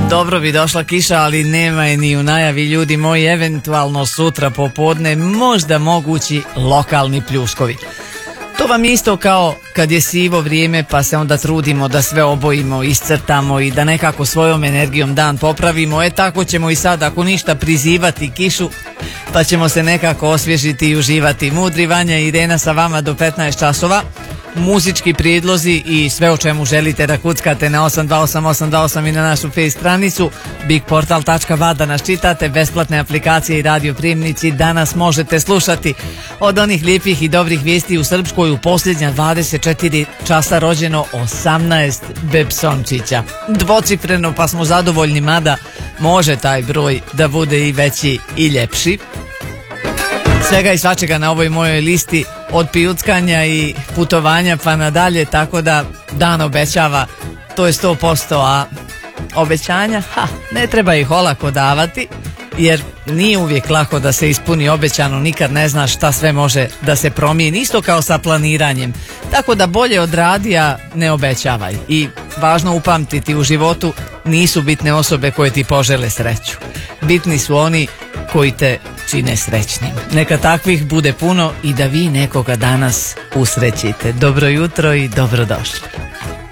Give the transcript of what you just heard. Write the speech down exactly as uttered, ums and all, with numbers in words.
Dobro bi došla kiša, ali nema je ni u najavi, ljudi moji. Eventualno sutra popodne možda mogući lokalni pljuskovi. To vam isto kao kad je sivo vrijeme pa se onda trudimo da sve obojimo, iscrtamo i da nekako svojom energijom dan popravimo. E tako ćemo i sad, ako ništa, prizivati kišu pa ćemo se nekako osvježiti i uživati. Mudri Vanja i Irena sa vama do petnaest časova. Muzički prijedlozi i sve o čemu želite da kuckate na osam dva osam osam dva osam i na našu face stranicu bigportal tačka va da nas čitate, besplatne aplikacije i radio prijemnici da nas možete slušati. Od onih lijepih i dobrih vijesti u Srpskoj u posljednja dvadeset četiri časa rođeno osamnaest bebsončića. Dvocifreno pa smo zadovoljni, mada može taj broj da bude i veći i ljepši. Svega i svačega na ovoj mojoj listi, od pijuckanja i putovanja pa nadalje, tako da dan obećava, to je sto posto, a obećanja, ha, ne treba ih olako davati, jer nije uvijek lako da se ispuni obećano, nikad ne znaš šta sve može da se promijeni, isto kao sa planiranjem, tako da bolje odradi, a ne obećavaj. I važno upamtiti, u životu nisu bitne osobe koje ti požele sreću, bitni su oni koji te čine srećnim. Neka takvih bude puno i da vi nekoga danas usrećite. Dobro jutro i dobrodošli.